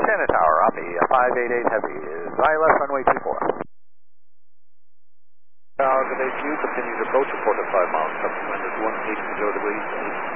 Montana Tower, Omni 588 Heavy is ILS runway 24. Tower, good day to you. Continues approach, report at 5 miles, subsequent is 180 degrees.